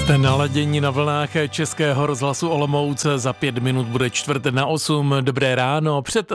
Jste naladění na vlnách Českého rozhlasu Olomouc, za 5 minut bude 7:45. Dobré ráno. Před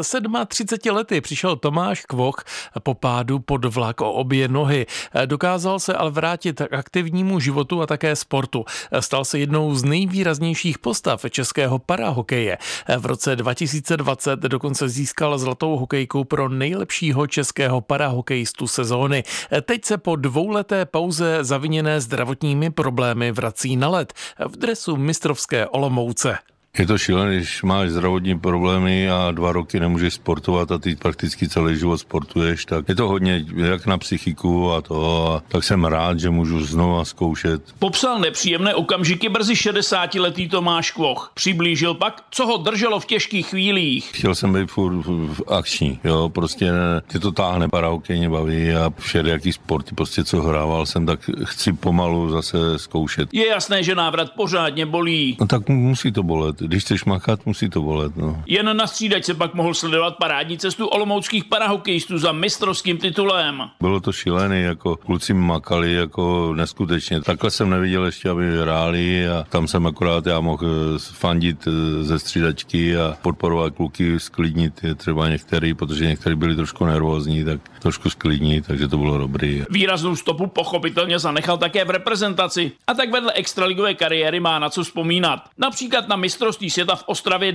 37 lety přišel Tomáš Kvoch po pádu pod vlak o obě nohy. Dokázal se ale vrátit k aktivnímu životu a také sportu. Stal se jednou z nejvýraznějších postav českého parahokeje. V roce 2020 dokonce získal zlatou hokejku pro nejlepšího českého parahokejistu sezóny. Teď se po dvouleté pauze zaviněné zdravotními problémy vrací na led v dresu mistrovské Olomouce. Je to šílené, když máš zdravotní problémy a 2 roky nemůžeš sportovat a ty prakticky celý život sportuješ, tak je to hodně jak na psychiku a to. A tak jsem rád, že můžu znovu zkoušet. Popsal nepříjemné okamžiky brzy 60letý Tomáš Kvoch. Přiblížil pak, co ho drželo v těžkých chvílích. Chtěl jsem být furt akční, jo, prostě tě to táhne, parahokej mě baví a všelijaký sporty, prostě co hrával jsem, tak chci pomalu zase zkoušet. Je jasné, že návrat pořádně bolí. No tak musí to bolet. Když chceš makat, musí to bolet. No. Jen na střídač se pak mohl sledovat parádní cestu olomouckých parahokejistů za mistrovským titulem. Bylo to šílený, jako kluci makali jako neskutečně. Takhle jsem neviděl ještě, aby hráli a tam jsem akorát já mohl fandit ze střídačky a podporovat kluky, sklidnit třeba některý, protože někteří byli trošku nervózní, tak trošku sklidnit, takže to bylo dobrý. Výraznou stopu pochopitelně zanechal také v reprezentaci a tak vedle extraligové kariéry má na co vzpomínat. Například na mistrovství světa v Ostravě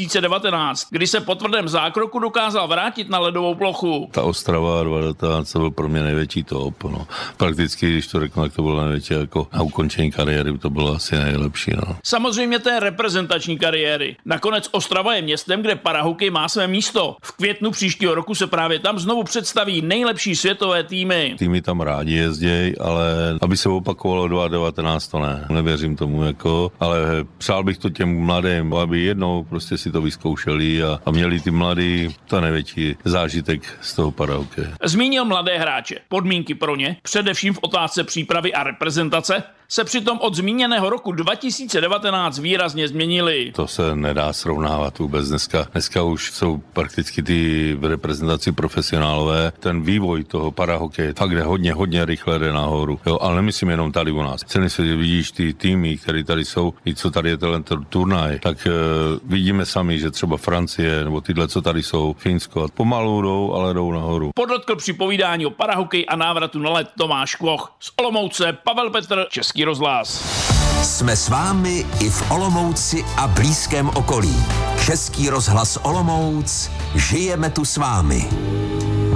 2019, kdy se po tvrdém zákroku dokázal vrátit na ledovou plochu. Ta Ostrava 2019 byl pro mě největší top. No. Prakticky, když to řeknu, tak to bylo největší, jako na ukončení kariéry, to bylo asi nejlepší. No. Samozřejmě té reprezentační kariéry. Nakonec Ostrava je městem, kde parahokej má své místo. V květnu příštího roku se právě tam znovu představí nejlepší světové týmy. Týmy tam rádi jezdějí, ale aby se opakovalo 2019, to ne. Nevěřím tomu, jako, ale přál bych to těm mladým, aby jednou prostě si to vyzkoušeli a měli ty mladí to největší zážitek z toho parahokeje. Zmínil mladé hráče. Podmínky pro ně, především v otázce přípravy a reprezentace, se přitom od zmíněného roku 2019 výrazně změnily. To se nedá srovnávat vůbec dneska už jsou prakticky ty v reprezentaci profesionálové. Ten vývoj toho parahokeje fakt jde hodně rychle jde nahoru. Jo, ale nemyslím jenom tady u nás. Celý se vidíš ty týmy, které tady jsou, i co tady je ten turnaj, tak vidíme sami, že třeba Francie nebo tyhle, co tady jsou, Finsko, pomalu jdou, ale jdou nahoru. Podotkl při povídání o parahokeji a návratu na led Tomáš Kvoch. Z Olomouce Pavel Petr, Český rozhlas. Jsme s vámi i v Olomouci a blízkém okolí. Český rozhlas Olomouc, žijeme tu s vámi.